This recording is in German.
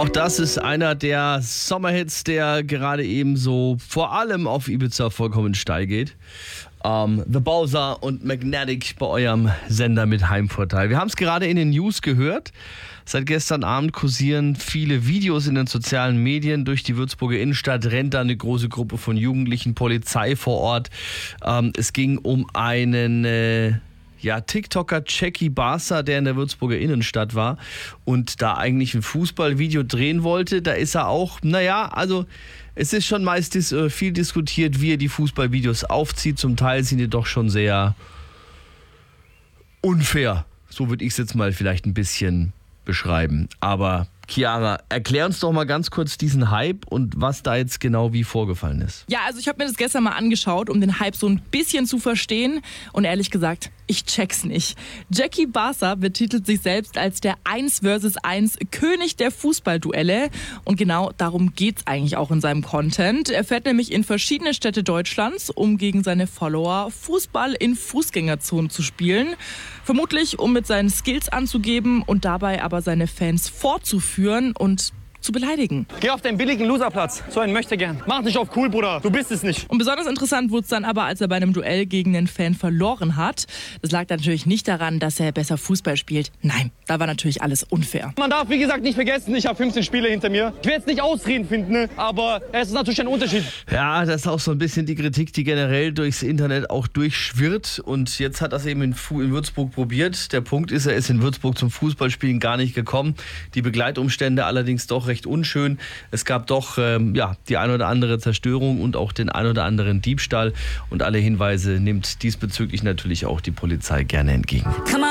Auch das ist einer der Sommerhits, der gerade eben so vor allem auf Ibiza vollkommen steil geht. The Bowser und Magnetic bei eurem Sender mit Heimvorteil. Wir haben es gerade in den News gehört. Seit gestern Abend kursieren viele Videos in den sozialen Medien. Durch die Würzburger Innenstadt rennt da eine große Gruppe von Jugendlichen, Polizei vor Ort. Es ging um einen TikToker Jackie Barca, der in der Würzburger Innenstadt war und da eigentlich ein Fußballvideo drehen wollte. Da ist er auch, es ist schon meist viel diskutiert, wie er die Fußballvideos aufzieht. Zum Teil sind die doch schon sehr unfair. So würde ich es jetzt mal vielleicht ein bisschen beschreiben. Aber Chiara, erklär uns doch mal ganz kurz diesen Hype und was da jetzt genau wie vorgefallen ist. Ja, also ich habe mir das gestern mal angeschaut, um den Hype so ein bisschen zu verstehen. Und ehrlich gesagt, ich check's nicht. Jackie Barca betitelt sich selbst als der 1 vs 1 König der Fußballduelle. Und genau darum geht's eigentlich auch in seinem Content. Er fährt nämlich in verschiedene Städte Deutschlands, um gegen seine Follower Fußball in Fußgängerzonen zu spielen. Vermutlich, um mit seinen Skills anzugeben und dabei aber seine Fans vorzuführen und zu beleidigen. Geh auf deinen billigen Loserplatz. So einen möchte gern. Mach dich auf cool, Bruder. Du bist es nicht. Und besonders interessant wurde es dann aber, als er bei einem Duell gegen einen Fan verloren hat. Das lag natürlich nicht daran, dass er besser Fußball spielt. Nein, da war natürlich alles unfair. Man darf, wie gesagt, nicht vergessen, ich habe 15 Spiele hinter mir. Ich will jetzt nicht Ausreden finden, ne? Aber es ist natürlich ein Unterschied. Ja, das ist auch so ein bisschen die Kritik, die generell durchs Internet auch durchschwirrt. Und jetzt hat er es eben in Würzburg probiert. Der Punkt ist, er ist in Würzburg zum Fußballspielen gar nicht gekommen. Die Begleitumstände allerdings doch recht unschön. Es gab doch die ein oder andere Zerstörung und auch den ein oder anderen Diebstahl. Und alle Hinweise nimmt diesbezüglich natürlich auch die Polizei gerne entgegen.